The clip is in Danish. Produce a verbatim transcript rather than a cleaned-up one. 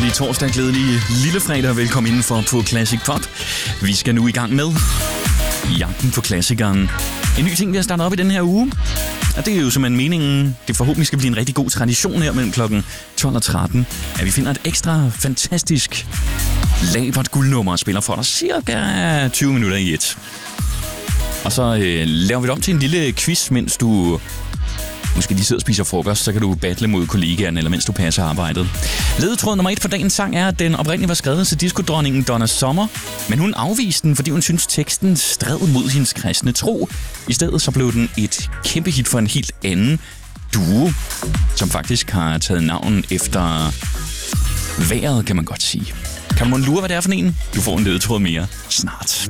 Glædelig torsdag, glædelig lille fredag. Velkommen indenfor på Classic Pop. Vi skal nu i gang med jagten på klassikeren. En ny ting, vi har startet op i den her uge. Og det er jo simpelthen meningen, det forhåbentlig skal blive en rigtig god tradition her mellem klokken tolv og tretten, at vi finder et ekstra fantastisk labert guldnummer og spiller for dig cirka tyve minutter i et. Og så øh, laver vi det om til en lille quiz, mens du måske lige sidder og spiser frokost, så kan du battle mod kollegaerne, eller mens du passer arbejdet. Ledetråd nummer et for dagens sang er, at den oprindeligt var skrevet til diskodronningen Donna Summer, men hun afviste den, fordi hun syntes, teksten stred mod hendes kristne tro. I stedet så blev den et kæmpe hit for en helt anden duo, som faktisk har taget navn efter vejret, kan man godt sige. Kan man lure, hvad det er for en? Du får en ledetråd mere snart.